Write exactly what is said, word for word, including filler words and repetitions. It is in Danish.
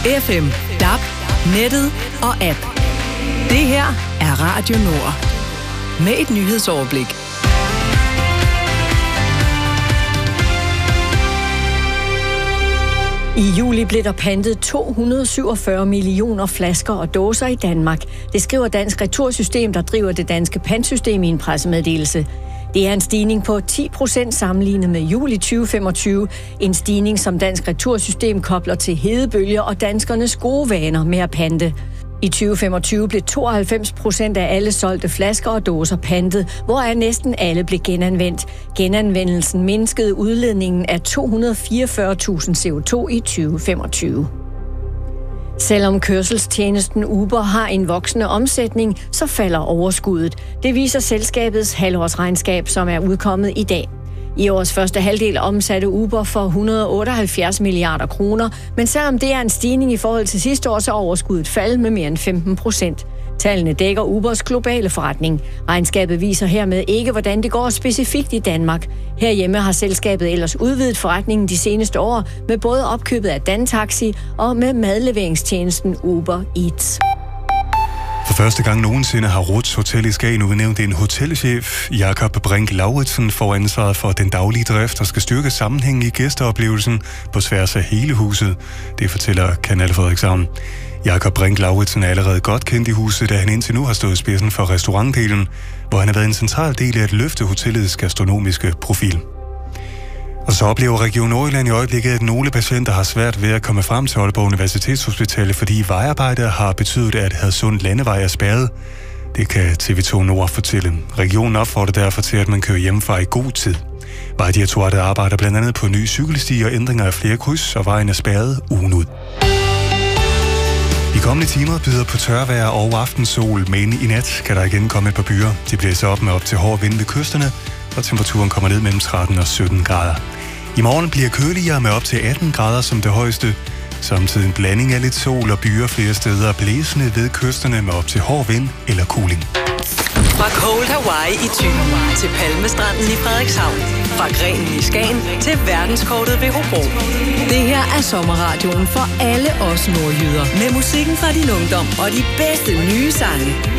F M, D A B, nettet og app. Det her er Radio Nord. Med et nyhedsoverblik. I juli blev der pantet to hundrede og syvogfyrre millioner flasker og dåser i Danmark. Det skriver Dansk Retursystem, der driver det danske pantsystem i en pressemeddelelse. Det er en stigning på ti procent sammenlignet med juli tyve femogtyve. En stigning, som Dansk Retursystem kobler til hedebølger og danskernes gode vaner med at pante. I tyve femogtyve blev tooghalvfems procent af alle solgte flasker og dåser pantet, hvoraf næsten alle blev genanvendt. Genanvendelsen mindskede udledningen af to hundrede og fireogfyrre tusind C O to i tyve femogtyve. Selvom kørselstjenesten Uber har en voksende omsætning, så falder overskuddet. Det viser selskabets halvårsregnskab, som er udkommet i dag. I årets første halvdel omsatte Uber for et hundrede og otteoghalvfjerds milliarder kroner, men selvom det er en stigning i forhold til sidste år, så er overskuddet faldet med mere end femten procent. Tallene dækker Ubers globale forretning. Regnskabet viser hermed ikke, hvordan det går specifikt i Danmark. Herhjemme har selskabet ellers udvidet forretningen de seneste år med både opkøbet af Dantaxi og med madleveringstjenesten Uber Eats. For første gang nogensinde har Ruths Hotel i Skagen udnævnt en hotelchef. Jakob Brink Lauritsen får ansvaret for den daglige drift og skal styrke sammenhængen i gæsteoplevelsen på tværs af hele huset. Det fortæller Kanal Frederikshavn. Jakob Brink Lauritsen er allerede godt kendt i huset, da han indtil nu har stået i spidsen for restaurantdelen, hvor han har været en central del af at løfte hotellets gastronomiske profil. Og så oplever Region Nordjylland i øjeblikket, at nogle patienter har svært ved at komme frem til Aalborg Universitetshospital, fordi vejarbejder har betydet, at Hadsund Landevej er spærret. Det kan T V to Nord fortælle. Regionen opfordrer derfor til, at man kører hjemmefra i god tid. Vejdirektoratet arbejder blandt andet på nye cykelsti og ændringer af flere kryds, og vejen er spærret ugen ud. De kommende timer byder på tørvejr og aftensol, men i nat kan der igen komme et par byer. De blæser op med op til hård vind ved kysterne, og temperaturen kommer ned mellem tretten og sytten grader. I morgen bliver køligere med op til atten grader som det højeste. Samtidig en blanding af lidt sol og byer flere steder, blæsende ved kysterne med op til hård vind eller kuling. Fra Cold Hawaii i Thy til Palmestranden i Frederikshavn. Fra Grenen i Skagen til verdenskortet ved Hobro. Det her er sommerradioen for alle os nordjyder. Med musikken fra din ungdom og de bedste nye sange.